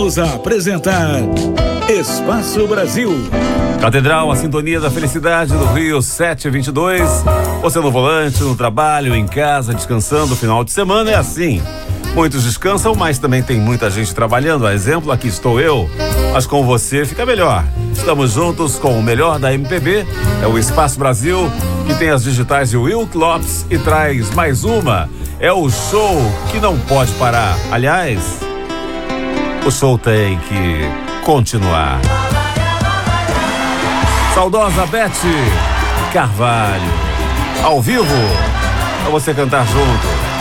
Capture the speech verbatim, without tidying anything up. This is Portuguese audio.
voltamos a apresentar Espaço Brasil. Catedral, a sintonia da felicidade do Rio sete vinte e dois. Você no volante, no trabalho, em casa, descansando. Final de semana é assim. Muitos descansam, mas também tem muita gente trabalhando. A exemplo, aqui estou eu, mas com você fica melhor. Estamos juntos com o melhor da M P B. É o Espaço Brasil, que tem as digitais de Will Lopes e traz mais uma. É o show que não pode parar. Aliás, o show tem que continuar. Saudosa Beth Carvalho, ao vivo, pra você cantar junto.